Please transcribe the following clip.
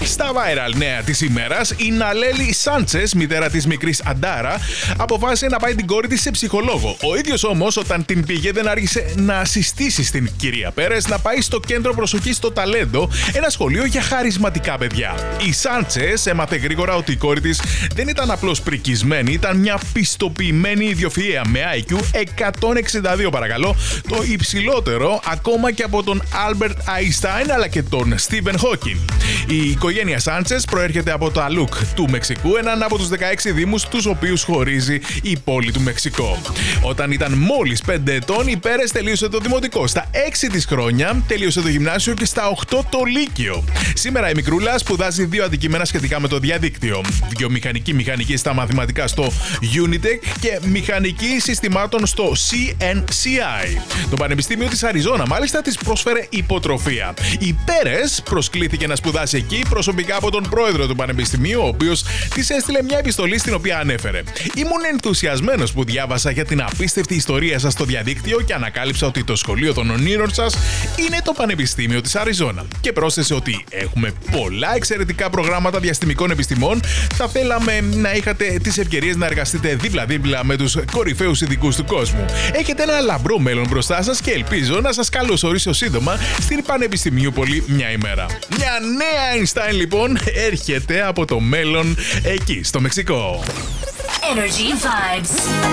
Στα viral νέα της ημέρας, η Ναλέλη Σάντσες, μητέρα της μικρής Αντάρα, αποφάσισε να πάει την κόρη της σε ψυχολόγο. Ο ίδιος όμως, όταν την πήγε, δεν άργησε να συστήσει στην κυρία Πέρες να πάει στο κέντρο προσοχής στο Ταλέντο, ένα σχολείο για χαρισματικά παιδιά. Η Σάντσες έμαθε γρήγορα ότι η κόρη της δεν ήταν απλώς πρικισμένη, ήταν μια πιστοποιημένη ιδιοφυΐα με IQ 162, παρακαλώ, το υψηλότερο ακόμα και από τον Άλμπερτ Αϊνστάιν αλλά και τον Στίβεν Χόκιν. Η οικογένεια Σάντσες προέρχεται από το Αλούκ του Μεξικού, έναν από τους 16 δήμους τους οποίους χωρίζει η πόλη του Μεξικό. Όταν ήταν μόλις 5 ετών, η Πέρες τελείωσε το δημοτικό. Στα 6 της χρόνια τελείωσε το γυμνάσιο και στα 8 το λύκειο. Σήμερα η μικρούλα σπουδάζει 2 αντικείμενα σχετικά με το διαδίκτυο. Βιομηχανική στα μαθηματικά στο Unitec και μηχανική συστημάτων στο CNCI. Το Πανεπιστήμιο της Αριζόνα μάλιστα της πρόσφερε υποτροφία. Η Πέρες προσκλήθηκε να σπουδάσει εκεί προσωπικά από τον πρόεδρο του Πανεπιστημίου, ο οποίος της έστειλε μια επιστολή στην οποία ανέφερε: «Ήμουν ενθουσιασμένος που διάβασα για την απίστευτη ιστορία σας στο διαδίκτυο και ανακάλυψα ότι το σχολείο των ονείρων σας είναι το Πανεπιστήμιο της Αριζόνα». Και πρόσθεσε ότι έχουμε πολλά εξαιρετικά προγράμματα διαστημικών επιστημών. Θα θέλαμε να είχατε τις ευκαιρίες να εργαστείτε δίπλα-δίπλα με τους κορυφαίους ειδικούς του κόσμου. Έχετε ένα λαμπρό μέλλον μπροστά σας και ελπίζω να σας καλωσορίσω σύντομα στην Πανεπιστημιούπολη μια ημέρα. Μια νέα Einstein λοιπόν έρχεται από το μέλλον εκεί στο Μεξικό. Energy Vibes.